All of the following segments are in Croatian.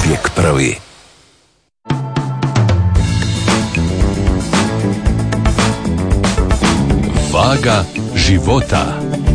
uvijek prvi. Vaga života.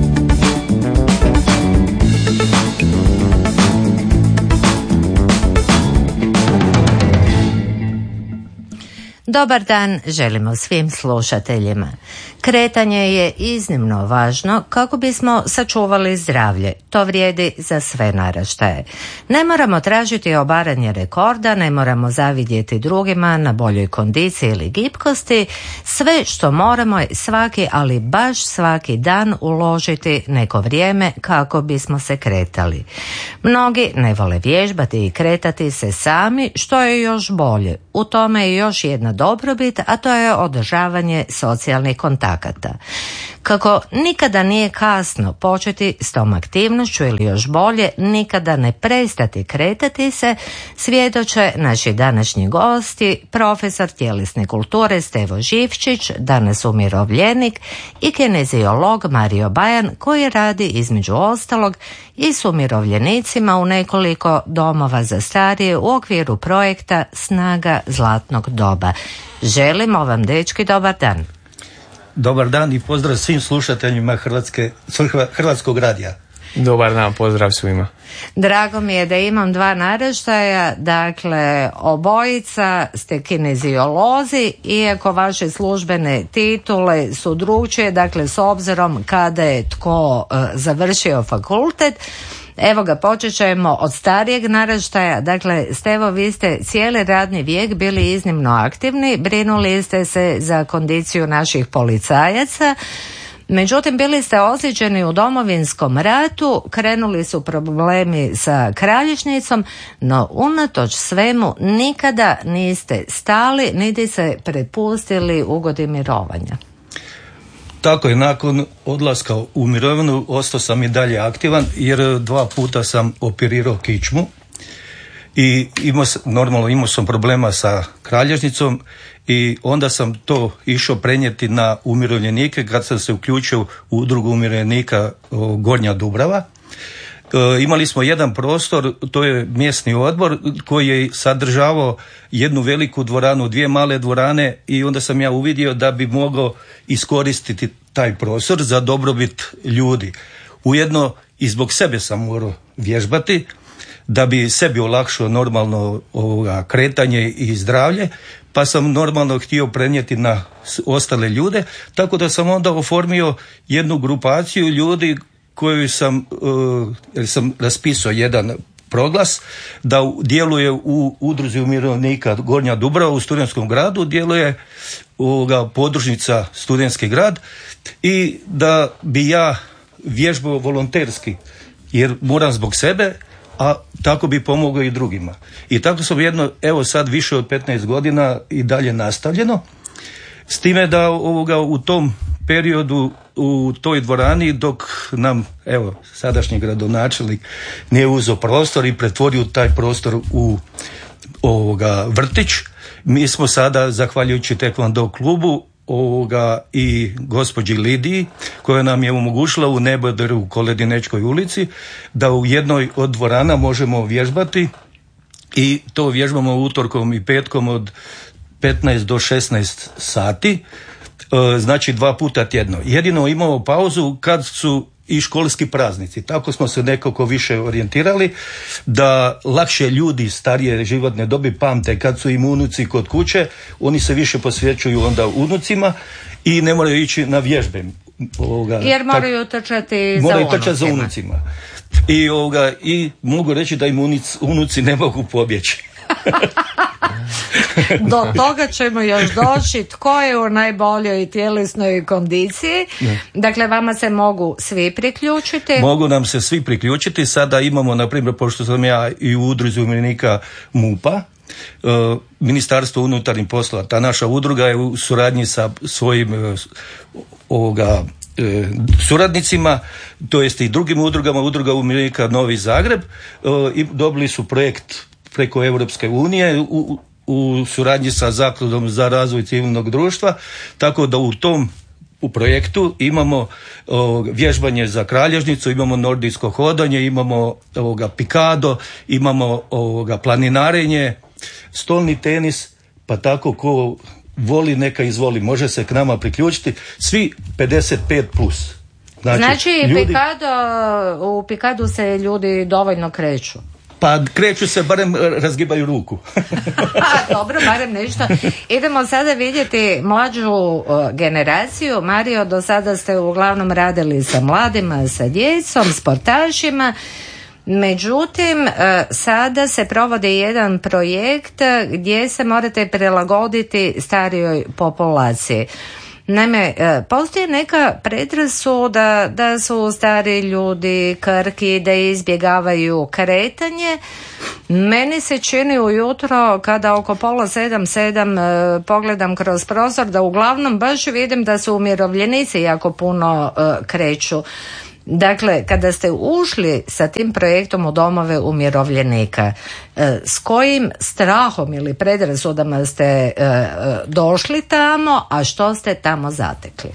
Dobar dan želimo svim slušateljima. Kretanje je iznimno važno kako bismo sačuvali zdravlje. To vrijedi za sve naraštaje. Ne moramo tražiti obaranje rekorda, ne moramo zavidjeti drugima na boljoj kondiciji ili gibkosti. Sve što moramo je svaki, ali baš svaki dan uložiti neko vrijeme kako bismo se kretali. Mnogi ne vole vježbati i kretati se sami, što je još bolje. U tome je još jedna dobrobit, a to je održavanje socijalnih kontakata. Kako nikada nije kasno početi s tom aktivnošću ili još bolje, nikada ne prestati kretati se, svjedoče naši današnji gosti, profesor tjelesne kulture Stevo Živčić, danas umirovljenik, i kineziolog Mario Bajan, koji radi između ostalog i s umirovljenicima u nekoliko domova za starije u okviru projekta Snaga zlatnog doba. Želimo vam, dečki, dobar dan. Dobar dan i pozdrav svim slušateljima Hrvatskog radija. Dobar dan, pozdrav svima. Drago mi je da imam dva naraštaja, dakle obojica ste kineziolozi, iako vaše službene titule su drukčije, dakle s obzirom kada je tko završio fakultet. Evo ga, počet ćemo od starijeg naraštaja. Dakle, Stevo, vi ste cijeli radni vijek bili iznimno aktivni, brinuli ste se za kondiciju naših policajaca. Međutim, bili ste ozlijeđeni u Domovinskom ratu, krenuli su problemi sa kralježnicom, no unatoč svemu nikada niste stali niti se prepustili ugodi mirovanja. Tako je, nakon odlaska u mirovinu ostao sam i dalje aktivan jer 2 puta sam operirao kičmu i imao sam problema sa kralježnicom i onda sam to išao prenijeti na umirovljenike kad sam se uključio u udrugu umirovljenika Gornja Dubrava. Imali smo jedan prostor, to je mjesni odbor koji je sadržavao jednu veliku dvoranu, 2 male dvorane i onda sam ja uvidio da bi mogao iskoristiti taj prostor za dobrobit ljudi. Ujedno i zbog sebe sam morao vježbati da bi sebi olakšao normalno kretanje i zdravlje, pa sam normalno htio prenijeti na ostale ljude, tako da sam onda oformio jednu grupaciju ljudi koju sam raspisao jedan proglas da djeluje u udruzi umirovljenika Gornja Dubrava u Studentskom gradu, djeluje podružnica Studentski grad i da bi ja vježbao volonterski jer moram zbog sebe, a tako bi pomogao i drugima. I tako sam evo sad više od 15 godina i dalje nastavljeno. S time da u tom periodu u toj dvorani dok nam sadašnji gradonačelnik nije uzeo prostor i pretvorio taj prostor u vrtić, mi smo sada, zahvaljujući Taekwondo klubu i gospođi Lidiji koja nam je omogućila u Neboderu u Koledinečkoj ulici da u jednoj od dvorana možemo vježbati i to vježbamo utorkom i petkom od 15 do 16 sati, znači 2 puta tjedno. Jedino imamo pauzu kad su i školski praznici. Tako smo se nekako više orijentirali da lakše ljudi starije životne dobi pamte kad su im unuci kod kuće, oni se više posvećuju onda unucima i ne moraju ići na vježbe. Jer moraju trčati za unucima. I mogu reći da im unuci ne mogu pobjeći. Do toga ćemo još doći tko je u najboljoj tjelesnoj kondiciji. Dakle, vama se mogu svi priključiti. Mogu nam se svi priključiti. Sada imamo, na primjer, pošto sam ja i u udruzi umirovljenika MUP-a, Ministarstvo unutarnjih poslova, ta naša udruga je u suradnji sa svojim suradnicima, to jest i drugim udrugama, udruga umirovljenika Novi Zagreb, i dobili su projekt preko Europske unije u suradnji sa Zakladom za razvoj civilnog društva, tako da u tom u projektu imamo vježbanje za kralježnicu, imamo nordijsko hodanje, imamo pikado, imamo planinarenje, stolni tenis, pa tako ko voli neka izvoli, može se k nama priključiti, svi 55+. Znači u pikadu se ljudi dovoljno kreću. Pa kreću se, barem razgibaju ruku. Dobro, barem nešto. Idemo sada vidjeti mlađu generaciju. Mario, do sada ste uglavnom radili sa mladima, sa djecom, sportašima. Međutim, sada se provodi jedan projekt gdje se morate prilagoditi starijoj populaciji. Naime, postoji neka predrasuda da su stari ljudi krhki, da izbjegavaju kretanje. Meni se čini ujutro kada oko 6:30 pogledam kroz prozor da uglavnom baš vidim da su umirovljenici jako puno kreću. Dakle, kada ste ušli sa tim projektom u domove umirovljenika, s kojim strahom ili predrasudama ste došli tamo, a što ste tamo zatekli?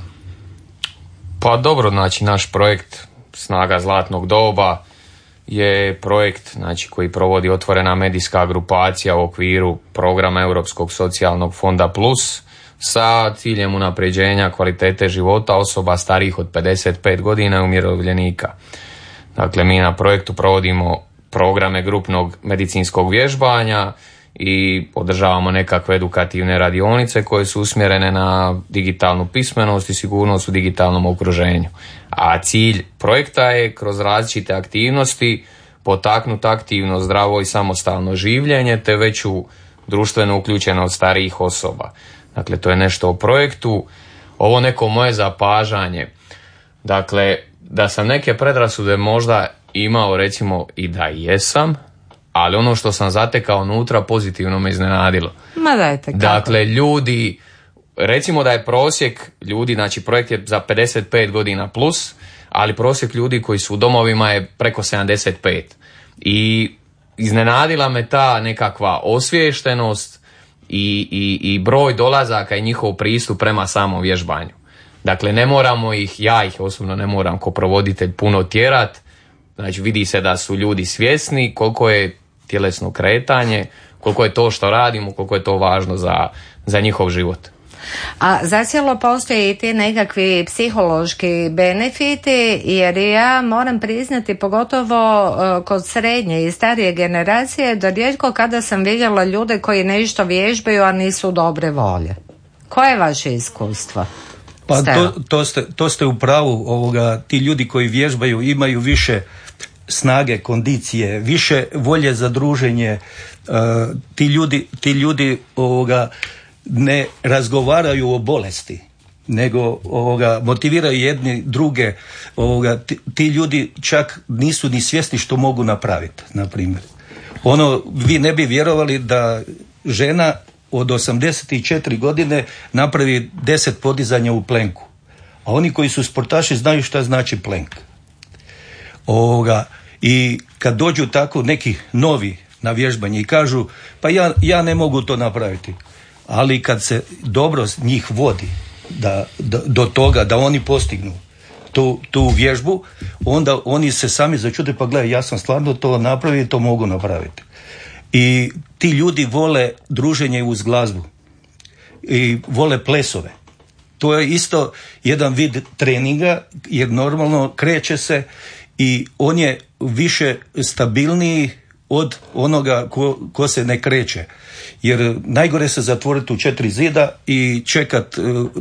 Pa dobro, znači naš projekt Snaga zlatnog doba je projekt, znači, koji provodi otvorena medijska grupacija u okviru programa Europskog socijalnog fonda Plus sa ciljem unapređenja kvalitete života osoba starijih od 55 godina i umirovljenika. Dakle, mi na projektu provodimo programe grupnog medicinskog vježbanja i održavamo nekakve edukativne radionice koje su usmjerene na digitalnu pismenost i sigurnost u digitalnom okruženju. A cilj projekta je kroz različite aktivnosti potaknuti aktivno, zdravo i samostalno življenje te veću društvenu uključenost starijih osoba. Dakle, to je nešto o projektu. Ovo neko moje zapažanje. Dakle, da sam neke predrasude možda imao, recimo i da jesam, ali ono što sam zatekao unutra pozitivno me iznenadilo. Ma dajte, kako? Dakle, ljudi, recimo da je prosjek ljudi, znači projekt je za 55 godina plus, ali prosjek ljudi koji su u domovima je preko 75. I iznenadila me ta nekakva osviještenost i broj dolazaka i njihov pristup prema samom vježbanju. Dakle, ne moramo ih, ja ih osobno ne moram ko provoditelj puno tjerat. Znači, vidi se da su ljudi svjesni koliko je tjelesno kretanje, koliko je to što radimo, koliko je to važno za njihov život. A zacijelo postoje i ti nekakvi psihološki benefiti, jer ja moram priznati, pogotovo kod srednje i starije generacije, da rijetko kada sam vidjela ljude koji nešto vježbaju, a nisu dobre volje. Koje je vaše iskustvo? Pa to ste u pravu. Ti ljudi koji vježbaju imaju više snage, kondicije, više volje za druženje. Ti ljudi ne razgovaraju o bolesti, nego motiviraju jedni druge. Ti ljudi čak nisu ni svjesni što mogu napraviti, na primjer. Vi ne bi vjerovali da žena od 84 godine napravi 10 podizanja u plenku. A oni koji su sportaši znaju šta znači plenk. I kad dođu tako neki novi na vježbanje i kažu pa ja ne mogu to napraviti. Ali kad se dobro njih vodi do toga da oni postignu tu vježbu, onda oni se sami začude, pa gledaj, ja sam stvarno to napravio i to mogu napraviti. I ti ljudi vole druženje uz glazbu i vole plesove. To je isto jedan vid treninga, jer normalno kreće se i on je više stabilniji od onoga ko se ne kreće. Jer najgore se zatvoriti u 4 zida i čekat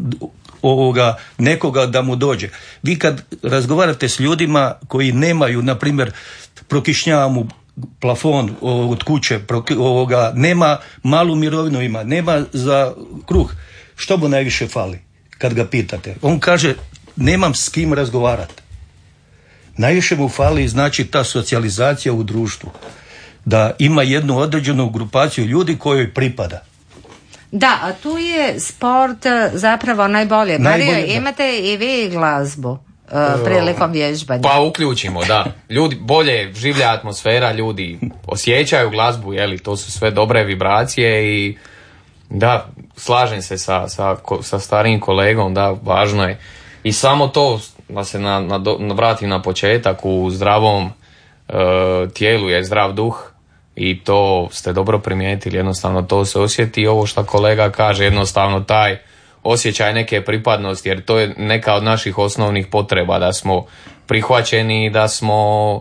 nekoga da mu dođe. Vi kad razgovarate s ljudima koji nemaju, na primjer, prokišnjava mu plafon od kuće, nema malu mirovinu, nema za kruh, što mu najviše fali kad ga pitate? On kaže, nemam s kim razgovarati. Najviše mu fali, znači, ta socijalizacija u društvu. Da ima jednu određenu grupaciju ljudi kojoj pripada. Da, a tu je sport zapravo najbolje. Mario, imate i vi glazbu prilikom vježbanja? Pa uključimo, da. Ljudi, bolje življa atmosfera, ljudi osjećaju glazbu, to su sve dobre vibracije i Da, slažem se sa starijim kolegom, da, važno je. I samo to, da se vratim na početak, u zdravom tijelu je zdrav duh i to ste dobro primijetili, jednostavno to se osjeti i ovo što kolega kaže, jednostavno taj osjećaj neke pripadnosti, jer to je neka od naših osnovnih potreba, da smo prihvaćeni, da smo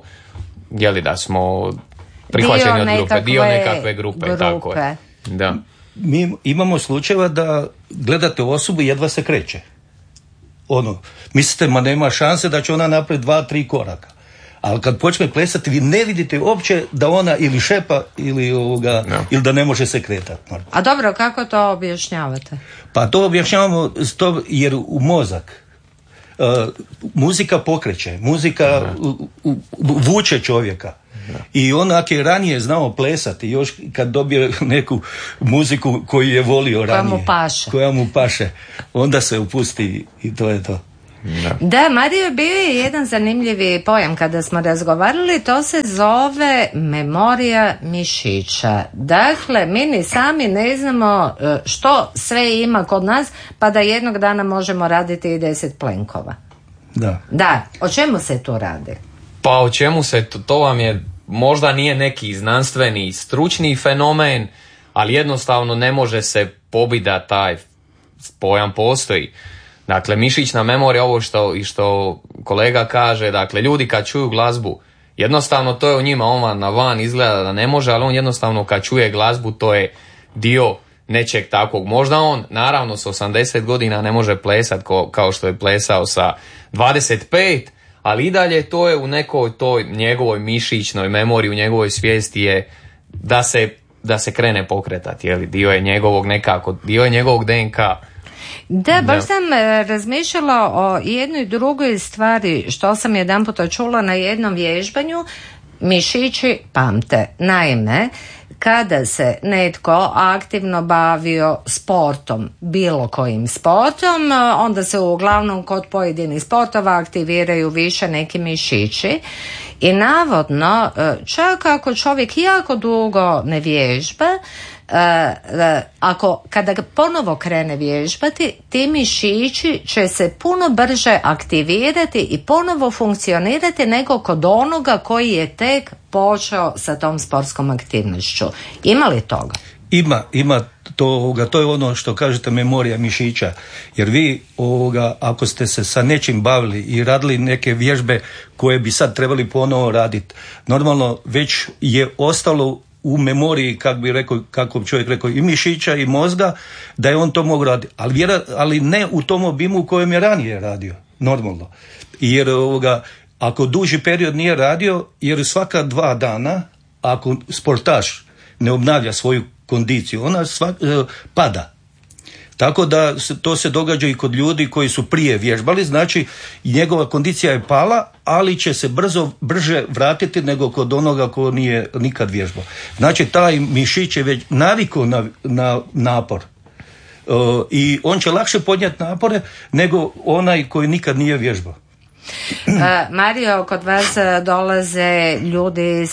prihvaćeni od grupe, dio nekakve grupe. Tako je. Da. Mi imamo slučajeva da gledate osobu i jedva se kreće. Mislite, ma nema šanse da će ona napraviti 2-3 koraka. Ali kad počne plesati, vi ne vidite uopće da ona ili šepa ili da ne može se kretati. A dobro, kako to objašnjavate? Pa to objašnjavamo jer u mozak muzika pokreće, muzika vuče čovjeka. I on ako je ranije znao plesati, još kad dobije neku muziku koju je volio ranije, koja mu paše, onda se upusti i to je to. Da, Mario, bio je jedan zanimljivi pojam kada smo razgovarali, to se zove memorija mišića. Dakle, mi ni sami ne znamo što sve ima kod nas, pa da jednog dana možemo raditi i 10 plenkova. Da, o čemu se tu radi? Pa o čemu se, to vam je, možda nije neki znanstveni, stručni fenomen, ali jednostavno ne može se pobiti da taj pojam postoji. Dakle, mišićna memorija, ovo što kolega kaže, dakle, ljudi kad čuju glazbu, jednostavno to je u njima, on na van izgleda da ne može, ali on jednostavno kad čuje glazbu, to je dio nečeg takvog. Možda on, naravno, s 80 godina ne može plesati kao što je plesao sa 25, ali i dalje to je u nekoj toj njegovoj mišićnoj memoriji, u njegovoj svijesti je da se krene pokretati, jeli, dio je njegovog DNK. Da, baš sam razmišljala o jednoj drugoj stvari što sam jedanput čula na jednom vježbanju. Mišići pamte. Naime, kada se netko aktivno bavio sportom, bilo kojim sportom, onda se uglavnom kod pojedinih sportova aktiviraju više neki mišići i navodno čak ako čovjek jako dugo ne vježba, kada ponovo krene vježbati, ti mišići će se puno brže aktivirati i ponovo funkcionirati nego kod onoga koji je tek počeo sa tom sportskom aktivnošću. Ima li toga? Ima to je ono što kažete memorija mišića, jer vi ako ste se sa nečim bavili i radili neke vježbe koje bi sad trebali ponovo raditi, normalno već je ostalo u memoriji, kako bi čovjek rekao, i mišića i mozga, da je on to mogao raditi, ali ne u tom obimu u kojem je ranije radio, normalno. Jer ako duži period nije radio, jer svaka 2 dana, ako sportaš ne obnavlja svoju kondiciju, ona pada. Tako da to se događa i kod ljudi koji su prije vježbali, znači njegova kondicija je pala, ali će se brže vratiti nego kod onoga ko nije nikad vježbao. Znači taj mišić je već navikao na napor i on će lakše podnijeti napore nego onaj koji nikad nije vježbao. Mario, kod vas dolaze ljudi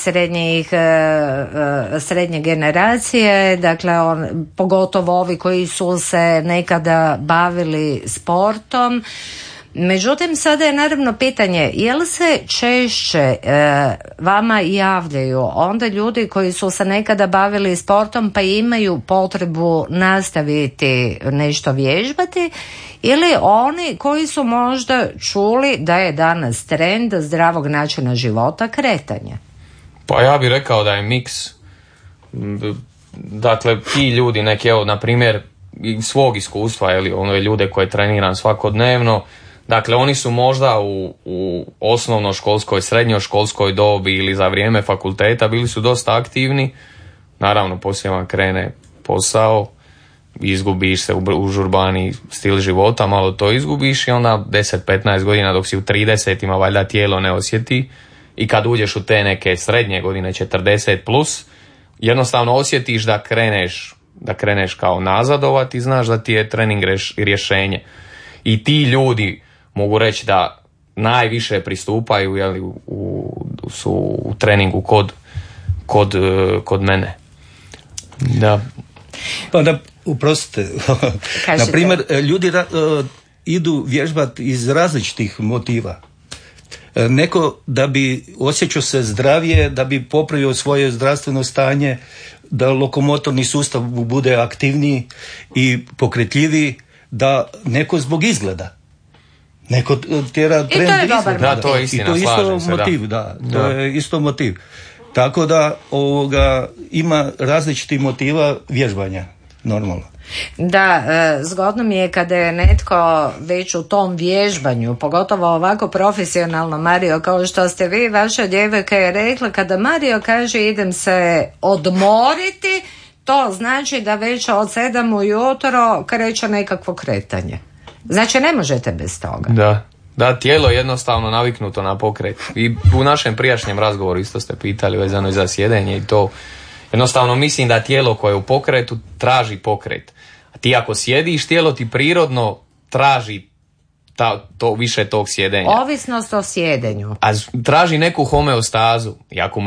srednje generacije, dakle pogotovo ovi koji su se nekada bavili sportom. Međutim, sada je naravno pitanje, je li se češće vama javljaju onda ljudi koji su se nekada bavili sportom pa imaju potrebu nastaviti nešto vježbati, ili oni koji su možda čuli da je danas trend zdravog načina života kretanje? Pa ja bih rekao da je miks. Dakle, ti ljudi neki, evo, na primjer, svog iskustva, ili ljude koje treniram svakodnevno, dakle, oni su možda u osnovnoškolskoj, srednjoškolskoj dobi ili za vrijeme fakulteta bili su dosta aktivni. Naravno, poslije vam krene posao, izgubiš se u žurbani stil života, malo to izgubiš i onda 10-15 godina dok si u 30-ima valjda tijelo ne osjeti i kad uđeš u te neke srednje godine 40 plus, jednostavno osjetiš da kreneš kao nazadovati i znaš da ti je trening rješenje. I ti ljudi mogu reći da najviše pristupaju su u treningu kod mene. Da. Pa da Uprostite. Na primjer, ljudi idu vježbati iz različitih motiva. Neko da bi osjećao se zdravije, da bi popravio svoje zdravstveno stanje, da lokomotorni sustav bude aktivniji i pokretljiviji, da neko zbog izgleda. Neko tjera trend izgleda. Da, to je istina, i to je isto motiv, to je isto motiv. Tako da ima različitih motiva vježbanja, normalno. Da, zgodno mi je kada je netko već u tom vježbanju, pogotovo ovako profesionalno, Mario, kao što ste vi, vaša djevojka je rekla, kada Mario kaže idem se odmoriti, to znači da već od 7 ujutro kreće nekakvo kretanje. Znači ne možete bez toga. Da, tijelo je jednostavno naviknuto na pokret. I u našem prijašnjem razgovoru isto ste pitali vezano i za sjedenje i to. Jednostavno mislim da tijelo koje je u pokretu traži pokret. A ti ako sjediš, tijelo ti prirodno traži to više tog sjedenja. Ovisnost o sjedenju. A traži neku homeostazu. I ako